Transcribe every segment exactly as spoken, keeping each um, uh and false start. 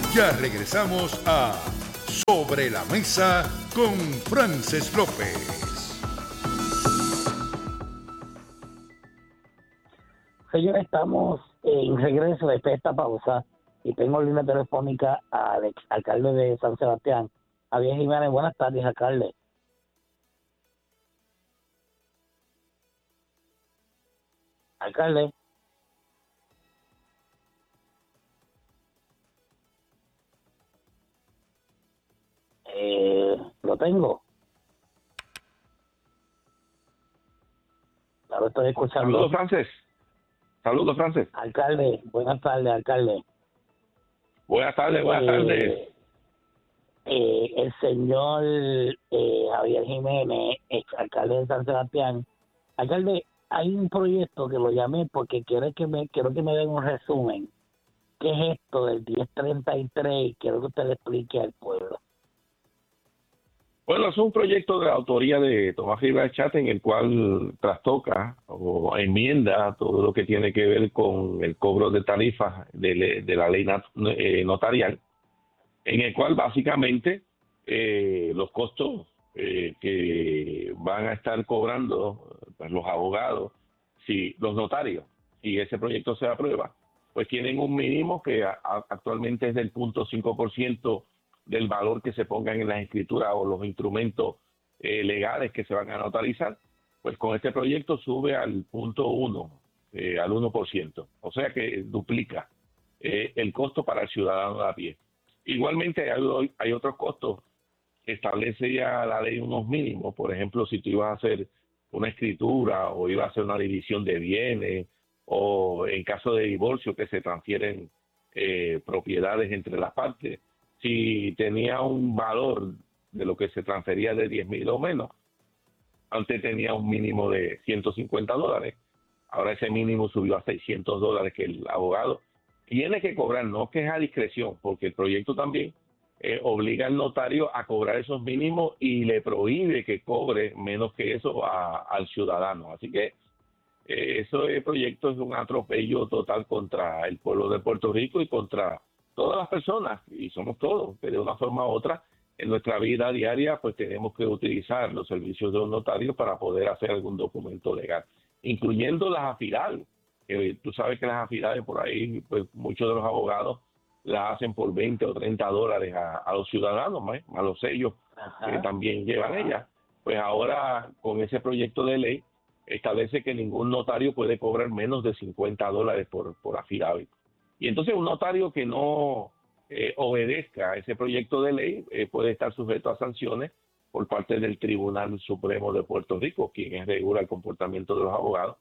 Ya regresamos a Sobre la Mesa con Frances López. Señores, estamos en regreso después de esta pausa y tengo línea telefónica al ex alcalde de San Sebastián, Javier Jiménez. Buenas tardes, alcalde. Alcalde. Eh, lo tengo. Ahora estoy escuchando. Saludos, Frances. Saludos, Frances. Alcalde, buenas tardes, alcalde. Buenas tardes, buenas eh, tardes. Eh, el señor eh, Javier Jiménez, ex alcalde de San Sebastián. Alcalde, hay un proyecto que lo llamé porque quiero que me quiero que me den un resumen. ¿Qué es esto del diez treinta y tres? Quiero que usted le explique al pueblo. Bueno, es un proyecto de la autoría de Tomás Rivera Chat en el cual trastoca o enmienda todo lo que tiene que ver con el cobro de tarifas de, de la ley notarial, en el cual básicamente eh, los costos eh, que van a estar cobrando pues, los abogados, si los notarios, si ese proyecto se aprueba, pues tienen un mínimo que a, a, actualmente es del cero punto cinco por ciento del valor que se pongan en las escrituras o los instrumentos eh, legales que se van a notarizar. Pues con este proyecto sube al punto uno, eh, al uno por ciento, o sea que duplica eh, el costo para el ciudadano de a pie. Igualmente hay, hay otros costos que establece ya la ley unos mínimos. Por ejemplo, si tú ibas a hacer una escritura o ibas a hacer una división de bienes o en caso de divorcio que se transfieren eh, propiedades entre las partes, si tenía un valor de lo que se transfería de diez mil o menos, antes tenía un mínimo de ciento cincuenta dólares, ahora ese mínimo subió a seiscientos dólares que el abogado tiene que cobrar, no que es a discreción, porque el proyecto también eh, obliga al notario a cobrar esos mínimos y le prohíbe que cobre menos que eso a, al ciudadano. Así que eh, ese proyecto es un atropello total contra el pueblo de Puerto Rico y contra todas las personas, y somos todos, que de una forma u otra en nuestra vida diaria pues tenemos que utilizar los servicios de un notario para poder hacer algún documento legal, incluyendo las afidavits. Eh, tú sabes que las afidavits por ahí, pues muchos de los abogados las hacen por veinte o treinta dólares a, a los ciudadanos, ¿eh? A los sellos Ajá. que también llevan Ajá. ellas. Pues ahora con ese proyecto de ley establece que ningún notario puede cobrar menos de cincuenta dólares por, por affidavit. Y entonces un notario que no eh, obedezca a ese proyecto de ley eh, puede estar sujeto a sanciones por parte del Tribunal Supremo de Puerto Rico, quien regula el comportamiento de los abogados,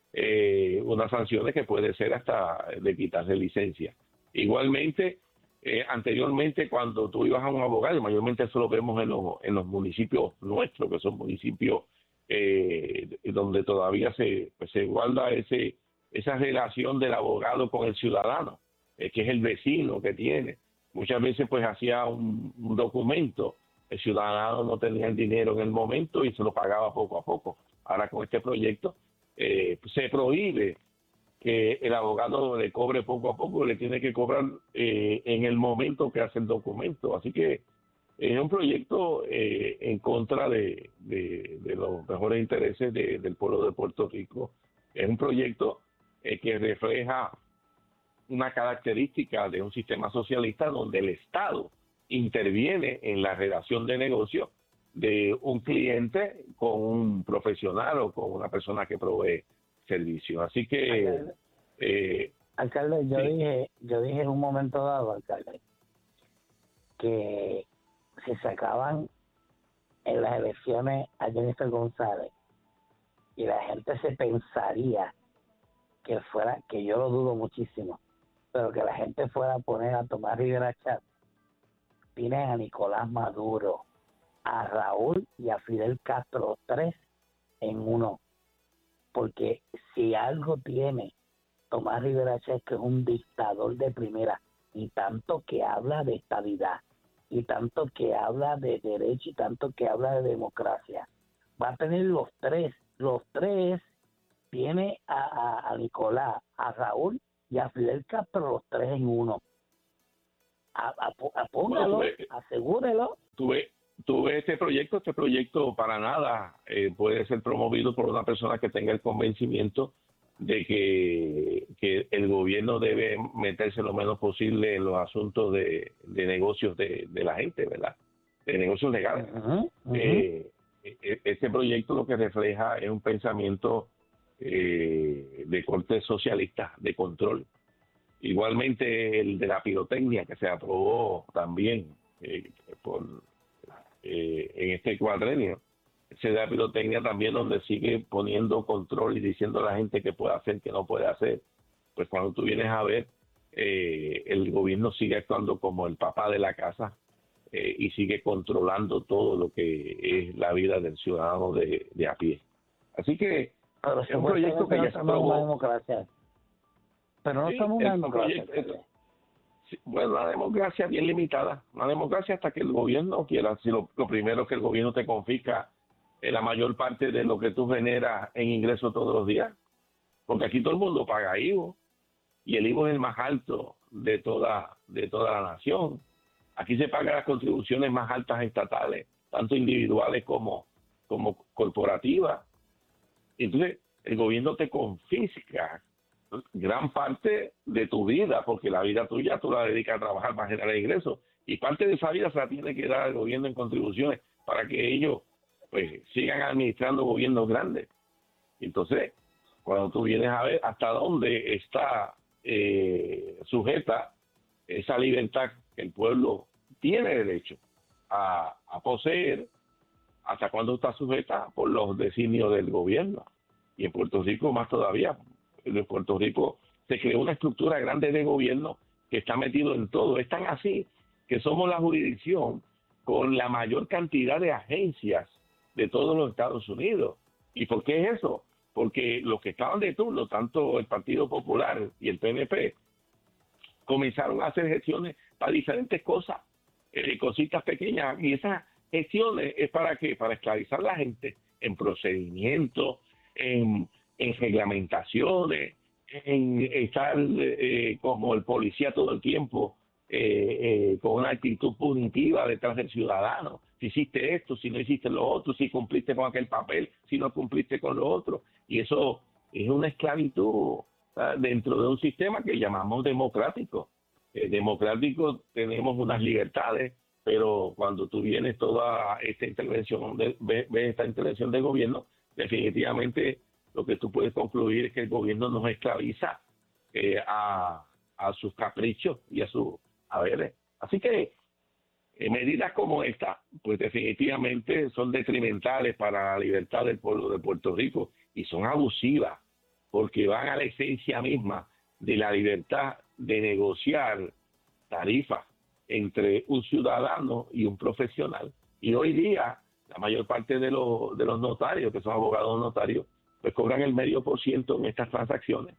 eh, unas sanciones que puede ser hasta de quitarse licencia. Igualmente, eh, anteriormente cuando tú ibas a un abogado, mayormente eso lo vemos en los, en los municipios nuestros, que son municipios eh, donde todavía se, pues, se guarda ese esa relación del abogado con el ciudadano, eh, que es el vecino que tiene. Muchas veces pues hacía un, un documento, el ciudadano no tenía el dinero en el momento y se lo pagaba poco a poco. Ahora con este proyecto eh, se prohíbe que el abogado le cobre poco a poco, le tiene que cobrar eh, en el momento que hace el documento. Así que es un proyecto eh, en contra de, de, de los mejores intereses de, del pueblo de Puerto Rico. Es un proyecto eh, que refleja una característica de un sistema socialista donde el Estado interviene en la relación de negocio de un cliente con un profesional o con una persona que provee servicios. Así que... Alcalde, eh, alcalde yo, sí. dije, yo dije en un momento dado, alcalde, que se sacaban en las elecciones a Jennifer González y la gente se pensaría que fuera, que yo lo dudo muchísimo, pero que la gente fuera a poner a Tomás Rivera Chat, tienen a Nicolás Maduro, a Raúl y a Fidel Castro, tres en uno, porque si algo tiene Tomás Rivera Chat, que es un dictador de primera, y tanto que habla de estabilidad, y tanto que habla de derecho, y tanto que habla de democracia, va a tener los tres, los tres tiene a, a, a Nicolás, a Raúl y a Fidel Castro, los tres en uno. a, a, apóngalo, bueno, tuve, asegúrelo. Tuve, tuve este proyecto, este proyecto para nada eh, puede ser promovido por una persona que tenga el convencimiento de que, que el gobierno debe meterse lo menos posible en los asuntos de, de negocios de, de la gente, ¿verdad? De negocios legales. Uh-huh, uh-huh. Eh, este proyecto lo que refleja es un pensamiento eh, de corte socialista, de control. Igualmente el de la pirotecnia, que se aprobó también eh, por eh, en este cuadrenio. Ese de la pirotecnia también, donde sigue poniendo control y diciendo a la gente qué puede hacer, qué no puede hacer. Pues cuando tú vienes a ver, eh, el gobierno sigue actuando como el papá de la casa eh, y sigue controlando todo lo que es la vida del ciudadano de, de a pie. Así que Pero es un proyecto que ya se aprobó. Una democracia. Pero no Sí, estamos en una democracia. Proyecto, sí, bueno, la democracia bien limitada. Una democracia hasta que el gobierno quiera. Si lo, lo primero es que el gobierno te confisca eh, la mayor parte de lo que tú generas en ingresos todos los días. Porque aquí todo el mundo paga I V A. Y el I V A es el más alto de toda, de toda la nación. Aquí se pagan las contribuciones más altas estatales, tanto individuales como, como corporativas. Entonces, el gobierno te confisca gran parte de tu vida, porque la vida tuya tú la dedicas a trabajar para generar ingresos, y parte de esa vida se la tiene que dar al gobierno en contribuciones para que ellos pues sigan administrando gobiernos grandes. Entonces, cuando tú vienes a ver hasta dónde está eh, sujeta esa libertad que el pueblo tiene derecho a, a poseer, hasta cuándo está sujeta por los designios del gobierno. Y en Puerto Rico más todavía. En Puerto Rico se creó una estructura grande de gobierno que está metido en todo. Es tan así que somos la jurisdicción con la mayor cantidad de agencias de todos los Estados Unidos. ¿Y por qué es eso? Porque los que estaban de turno, tanto el Partido Popular y el P N P, comenzaron a hacer gestiones para diferentes cosas, eh, cositas pequeñas, y esas gestiones es para qué, para esclavizar a la gente en procedimientos, en, en reglamentaciones, en estar eh, como el policía todo el tiempo, eh, eh, con una actitud punitiva detrás del ciudadano. Si hiciste esto, si no hiciste lo otro, si cumpliste con aquel papel, si no cumpliste con lo otro. Y eso es una esclavitud ¿sabes? Dentro de un sistema que llamamos democrático. Eh, democrático tenemos unas libertades, pero cuando tú vienes toda esta intervención, de, ves, ves esta intervención del gobierno, definitivamente lo que tú puedes concluir es que el gobierno nos esclaviza eh, a, a sus caprichos y a sus haberes. Así que eh, medidas como esta, pues definitivamente son detrimentales para la libertad del pueblo de Puerto Rico y son abusivas porque van a la esencia misma de la libertad de negociar tarifas entre un ciudadano y un profesional. Y hoy día la mayor parte de los, de los notarios, que son abogados notarios, pues cobran el medio por ciento en estas transacciones.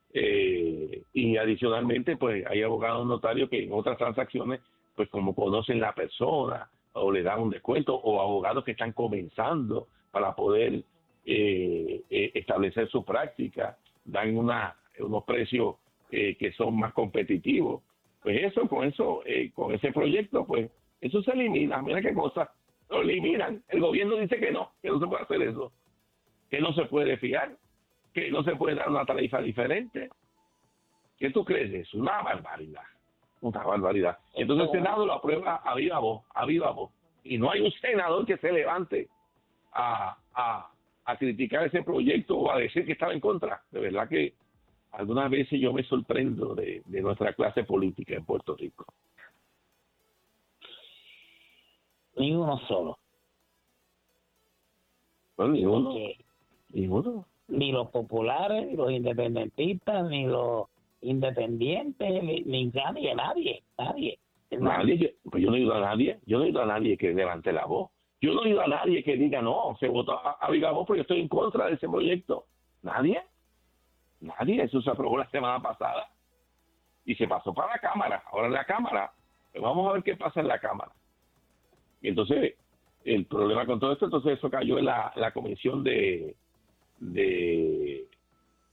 Eh, y adicionalmente, pues hay abogados notarios que en otras transacciones, pues como conocen la persona, o le dan un descuento, o abogados que están comenzando para poder eh, eh, establecer su práctica, dan una, unos precios eh, que son más competitivos. Pues eso, con eso, eh, con ese proyecto, pues eso se elimina. Mira qué cosa, lo eliminan. El gobierno dice que no, que no se puede hacer eso, que no se puede fiar, que no se puede dar una tarifa diferente. ¿Qué tú crees? Es una barbaridad, una barbaridad. Y entonces el Senado lo aprueba a viva voz, a viva voz. Y no hay un senador que se levante a, a, a criticar ese proyecto o a decir que estaba en contra. De verdad que algunas veces yo me sorprendo de, de nuestra clase política en Puerto Rico. Ni uno solo. Bueno, ni uno. Porque Ni uno. Ni los populares, ni los independentistas, ni los independientes, ni, ni nadie, nadie, nadie. Nadie, yo, pues yo no he oído a nadie, yo no he oído a nadie que levante la voz. Yo no he oído a nadie que diga, no, se votó a, a viva voz porque yo estoy en contra de ese proyecto. Nadie, nadie, eso se aprobó la semana pasada y se pasó para la Cámara. Ahora en la Cámara, pues vamos a ver qué pasa en la Cámara. Y entonces, el problema con todo esto, entonces eso cayó en la, la comisión de, de,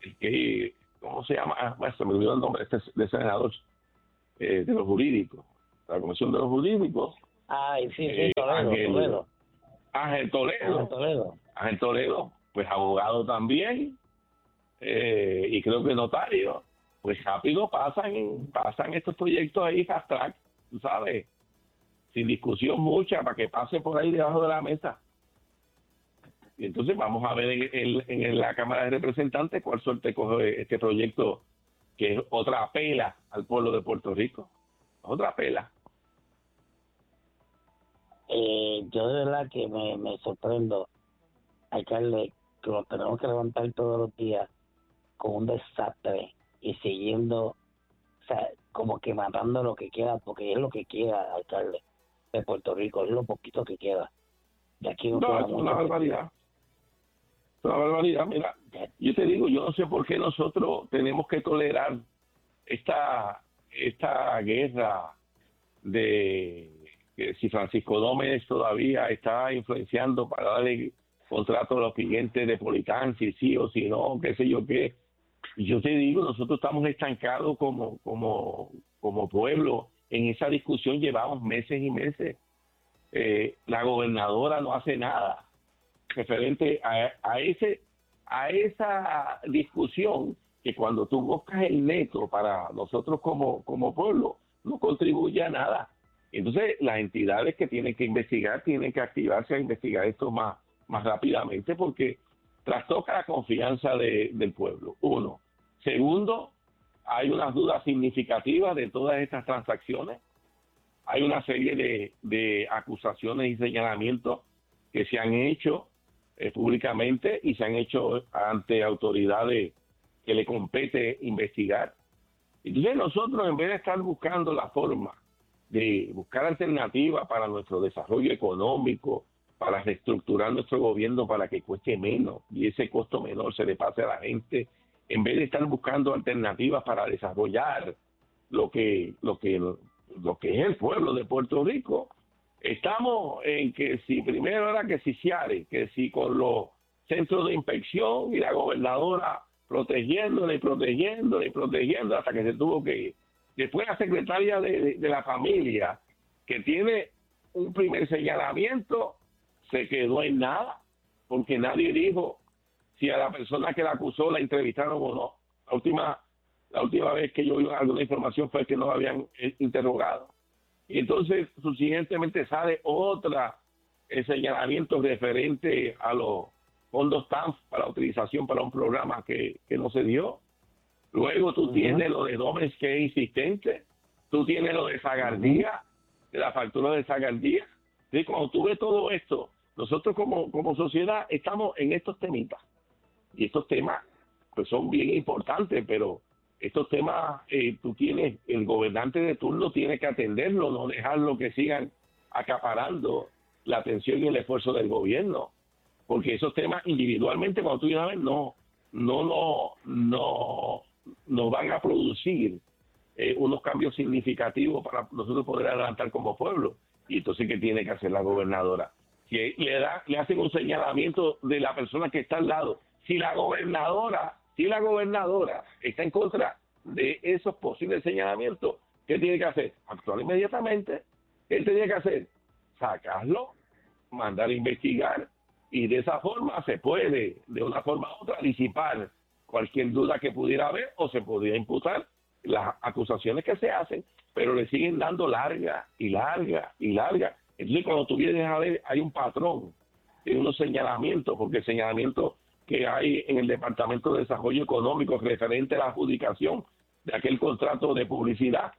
de ¿cómo se llama? Ah, bueno, se me olvidó el nombre de este, de ese senador, eh, de los jurídicos. la Comisión de los Jurídicos. Ay, sí, sí, eh, Toledo, Ángel, Toledo. Ángel Toledo. Ángel Toledo. Ángel Toledo, pues abogado también, eh, y creo que notario. Pues rápido pasan, pasan estos proyectos ahí fast track, tú sabes, sin discusión mucha, para que pase por ahí debajo de la mesa. Y entonces vamos a ver en, en, en la Cámara de Representantes cuál suerte coge este proyecto, que es otra pela al pueblo de Puerto Rico. Otra pela. Eh, yo de verdad que me, me sorprendo, alcalde, que nos tenemos que levantar todos los días con un desastre y siguiendo, o sea, como que matando lo que queda, porque es lo que queda, alcalde, de Puerto Rico, es lo poquito que queda. De aquí no, No, queda es mucho una barbaridad. Es una barbaridad. Mira, yo te digo, yo no sé por qué nosotros tenemos que tolerar esta, esta guerra de que si Francisco Dómez todavía está influenciando para darle contrato a los clientes de Politán, si sí o si no, qué sé yo qué. Y yo te digo, nosotros estamos estancados como, como, como pueblo en esa discusión, llevamos meses y meses. Eh, la gobernadora no hace nada referente a, a ese a esa discusión, que cuando tú buscas el neto para nosotros como, como pueblo, no contribuye a nada. Entonces las entidades que tienen que investigar tienen que activarse a investigar esto más, más rápidamente, porque trastoca la confianza de, del pueblo. Uno. Segundo, hay unas dudas significativas de todas estas transacciones. Hay una serie de, de acusaciones y señalamientos que se han hecho eh, públicamente y se han hecho ante autoridades que le compete investigar. Entonces nosotros, en vez de estar buscando la forma de buscar alternativas para nuestro desarrollo económico, para reestructurar nuestro gobierno para que cueste menos y ese costo menor se le pase a la gente, en vez de estar buscando alternativas para desarrollar lo que lo que lo que es el pueblo de Puerto Rico, estamos en que si primero era que si Ciare, que si con los centros de inspección y la gobernadora protegiéndole y protegiéndole y protegiendo hasta que se tuvo que ir. Después la secretaria de, de, de la familia, que tiene un primer señalamiento, se quedó en nada, porque nadie dijo si a la persona que la acusó la entrevistaron o no. La última la última vez que yo vi alguna información fue que no la habían interrogado. Y entonces, subsiguientemente sale otra eh, señalamiento referente a los fondos T A N F para utilización para un programa que, que no se dio. Luego tú uh-huh. tienes lo de Dómez, que es insistente. Tú tienes lo de Zagardía, uh-huh. de la factura de Zagardía. ¿Sí? Cuando tú ves todo esto, nosotros como, como sociedad estamos en estos temitas. Y estos temas pues son bien importantes, pero estos temas eh, tú tienes, el gobernante de turno tiene que atenderlo, no dejarlo que sigan acaparando la atención y el esfuerzo del gobierno. Porque esos temas individualmente, cuando tú vienes a ver, no, no, no, no, no van a producir eh, unos cambios significativos para nosotros poder adelantar como pueblo. Y entonces, ¿qué tiene que hacer la gobernadora? Que le da, le hacen un señalamiento de la persona que está al lado. Si la gobernadora, si la gobernadora está en contra de esos posibles señalamientos, ¿qué tiene que hacer? Actuar inmediatamente. ¿Qué tiene que hacer? Sacarlo, mandar a investigar, y de esa forma se puede, de una forma u otra, disipar cualquier duda que pudiera haber, o se podría imputar las acusaciones que se hacen, pero le siguen dando larga y larga y larga. Entonces, cuando tú vienes a ver, hay un patrón, hay unos señalamientos, porque el señalamiento que hay en el Departamento de Desarrollo Económico referente a la adjudicación de aquel contrato de publicidad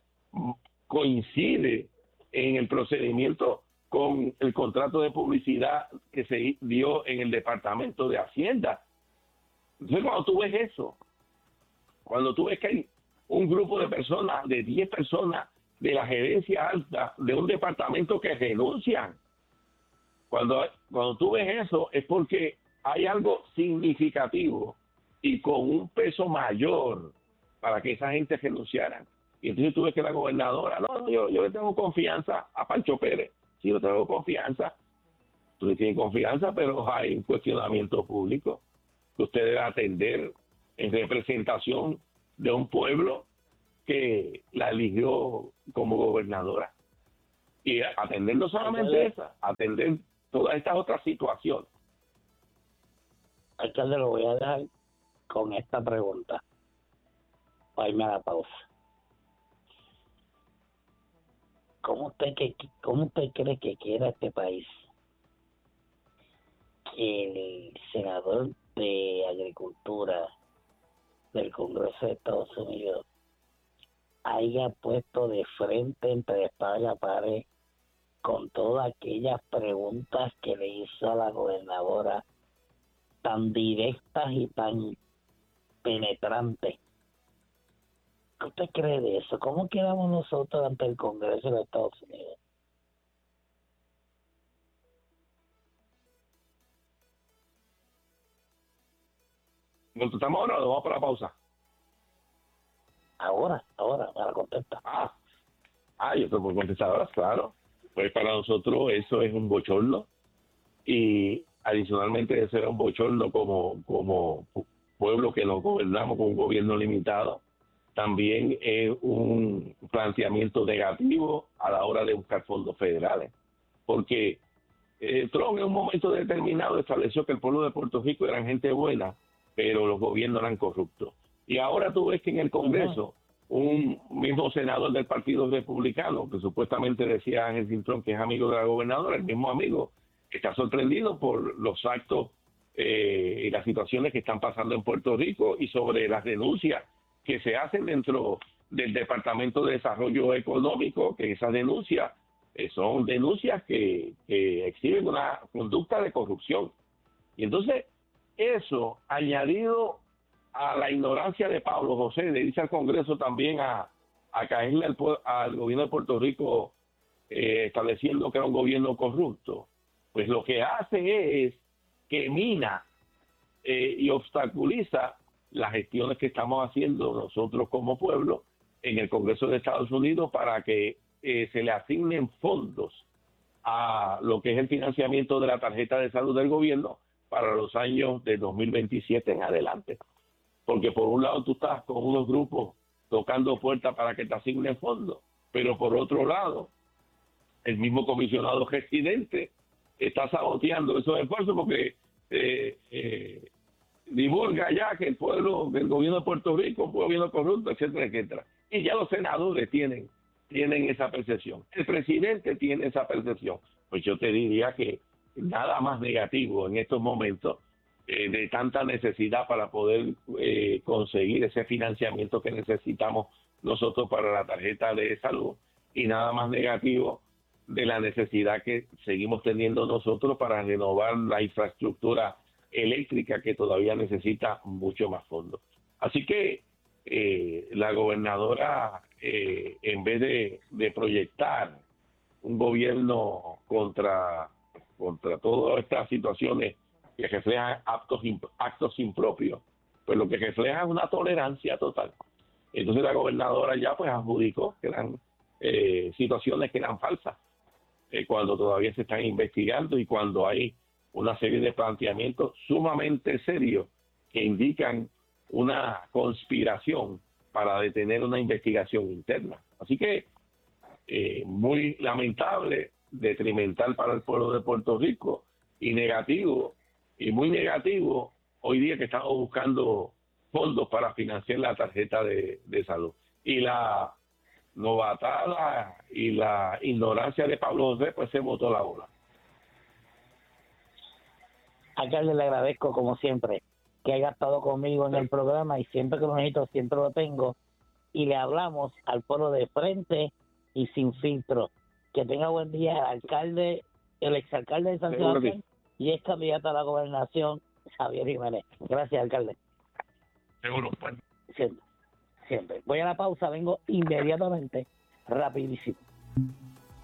coincide en el procedimiento con el contrato de publicidad que se dio en el Departamento de Hacienda. Entonces, cuando tú ves eso, cuando tú ves que hay un grupo de personas, de diez personas de la gerencia alta de un departamento que renuncian, cuando, cuando tú ves eso es porque hay algo significativo y con un peso mayor para que esa gente renunciara. Y entonces tú ves que la gobernadora, no, no yo, yo le tengo confianza a Pancho Pérez, sí, yo tengo confianza, tú le tienes confianza, pero hay un cuestionamiento público que usted debe atender en representación de un pueblo que la eligió como gobernadora. Y atender no solamente esa, atender todas estas otras situaciones. Alcalde, lo voy a dejar con esta pregunta. Para irme a la pausa. ¿Cómo usted, que, ¿Cómo usted cree que quiera este país? Que el senador de Agricultura del Congreso de Estados Unidos haya puesto de frente entre espada y la pared con todas aquellas preguntas que le hizo a la gobernadora, tan directas y tan penetrantes. ¿Qué usted cree de eso? ¿Cómo quedamos nosotros ante el Congreso de Estados Unidos? ¿Contestamos ahora o vamos para la pausa? Ahora, ahora, para contestar. Ah, ah, yo tengo que contestar ahora, claro. Pues para nosotros eso es un bochorno y adicionalmente eso era un bochorno como, como pueblo que nos gobernamos con un gobierno limitado. También es un planteamiento negativo a la hora de buscar fondos federales, porque eh, Trump en un momento determinado estableció que el pueblo de Puerto Rico eran gente buena, pero los gobiernos eran corruptos. Y ahora tú ves que en el Congreso un mismo senador del Partido Republicano, que supuestamente decía Ángel Trump que es amigo de la gobernadora, el mismo amigo, está sorprendido por los actos eh, y las situaciones que están pasando en Puerto Rico y sobre las denuncias que se hacen dentro del Departamento de Desarrollo Económico, que esas denuncias eh, son denuncias que, que exhiben una conducta de corrupción. Y entonces eso, añadido a la ignorancia de Pablo José de irse al Congreso también a, a caerle al, al gobierno de Puerto Rico eh, estableciendo que era un gobierno corrupto, pues lo que hace es que mina eh, y obstaculiza las gestiones que estamos haciendo nosotros como pueblo en el Congreso de Estados Unidos para que eh, se le asignen fondos a lo que es el financiamiento de la tarjeta de salud del gobierno para los años de dos mil veintisiete en adelante. Porque por un lado tú estás con unos grupos tocando puertas para que te asignen fondos, pero por otro lado el mismo comisionado residente está saboteando esos esfuerzos porque eh, eh, divulga ya que el pueblo, que el gobierno de Puerto Rico es un gobierno corrupto, etcétera, etcétera. Y ya los senadores tienen, tienen esa percepción. El presidente tiene esa percepción. Pues yo te diría que nada más negativo en estos momentos eh, de tanta necesidad para poder eh, conseguir ese financiamiento que necesitamos nosotros para la tarjeta de salud y nada más negativo de la necesidad que seguimos teniendo nosotros para renovar la infraestructura eléctrica que todavía necesita mucho más fondos. Así que eh, la gobernadora, eh, en vez de, de proyectar un gobierno contra, contra todas estas situaciones que reflejan actos, actos impropios, pues lo que refleja es una tolerancia total. Entonces la gobernadora ya pues adjudicó que eran eh, situaciones que eran falsas, eh, cuando todavía se están investigando y cuando hay una serie de planteamientos sumamente serios que indican una conspiración para detener una investigación interna. Así que eh, muy lamentable, detrimental para el pueblo de Puerto Rico y negativo, y muy negativo hoy día que estamos buscando fondos para financiar la tarjeta de, de salud. Y la novatada y la ignorancia de Pablo José pues se botó la bola. Alcalde, le agradezco como siempre que haya estado conmigo en el programa y siempre que lo necesito, siempre lo tengo y le hablamos al pueblo de frente y sin filtro. Que tenga buen día, alcalde, el exalcalde de San Sebastián y ex candidato a la gobernación, Javier Jiménez. Gracias, alcalde. Seguro, pues. Siempre, siempre. Voy a la pausa, vengo inmediatamente, rapidísimo.